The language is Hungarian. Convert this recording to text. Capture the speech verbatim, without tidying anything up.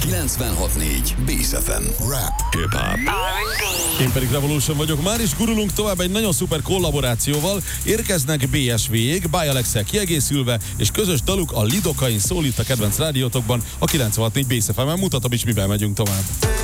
kilencvenhat négy Bész ef em. Rap, hip-hop. Én pedig Revolution vagyok. Már is gurulunk tovább egy nagyon szuper kollaborációval. Érkeznek bé es vé-ék, By Alex-el kiegészülve, és közös daluk a Lidocain szól itt a kedvenc rádiótokban, a kilencvenhat négy Bész ef em-en. Mutatom is, mivel megyünk tovább.